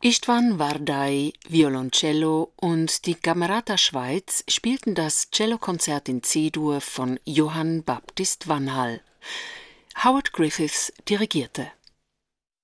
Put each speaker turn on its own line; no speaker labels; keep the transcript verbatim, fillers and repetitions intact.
Istvan Vardai, Violoncello und die Camerata Schweiz spielten das Cellokonzert in C-Dur von Johann Baptist Vanhal. Howard Griffiths dirigierte.